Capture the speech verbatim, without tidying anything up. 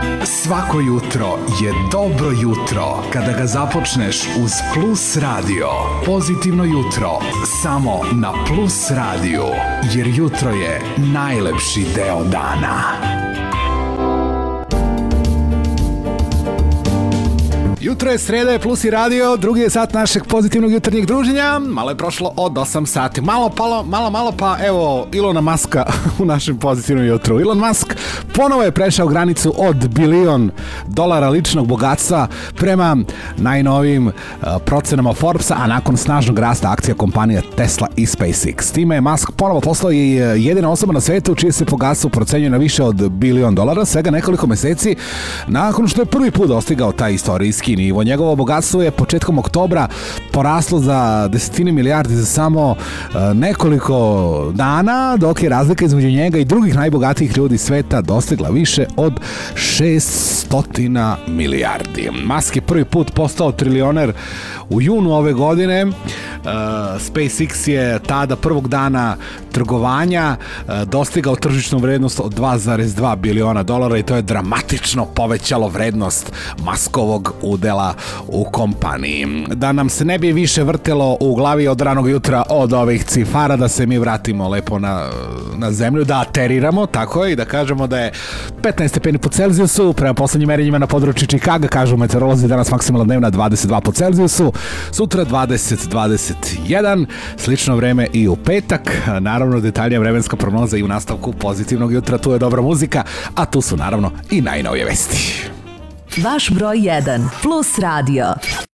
Svako jutro je dobro jutro kada ga započneš uz Plus Radio. Pozitivno jutro samo na Plus radiju, jer jutro je najlepši deo dana. Jutro je sreda, je Plus i radio, drugi je sat našeg pozitivnog jutarnjeg druženja. Malo je prošlo od osam sati. Malo, palo, malo, malo pa evo Ilona Maska u našem pozitivnom jutru. Elon Musk ponovo je prešao granicu od bilion dolara ličnog bogatstva prema najnovijim uh, procenama Forbesa, a nakon snažnog rasta akcija kompanija Tesla i SpaceX. Time je Musk ponovo postao i jedina osoba na svetu čije se bogatstvo procenjuje na više od bilion dolara, svega nekoliko meseci nakon što je prvi put dostigao taj istorijski nivo. Njegovo bogatstvo je početkom oktobra poraslo za desetine milijardi za samo uh, nekoliko dana, dok je razlika između njega i drugih najbogatijih ljudi sveta dostigla više od šessto milijardi. Musk je prvi put postao trilioner u junu ove godine. Uh, SpaceX je tada prvog dana trgovanja uh, dostigao tržišnu vrednost od dva zarez dva biliona dolara i to je dramatično povećalo vrednost Muskovog udela u kompaniji. Da nam se ne bi više vrtelo u glavi od ranog jutra od ovih cifara, da se mi vratimo lepo na, na zemlju, da ateriramo, tako je, i da kažemo da je petnaest stepeni po Celzijusu, prema poslednjim merenjima na području Čikaga, kažu meteorolozi, danas maksimalna dnevna dvadeset dva po Celzijusu, sutra dvadeset do dvadeset jedan, slično vreme i u petak, naravno detaljnija vremenska prognoza i u nastavku pozitivnog jutra, tu je dobra muzika, a tu su naravno i najnovije vesti. Vaš broj jedan, Plus Radio.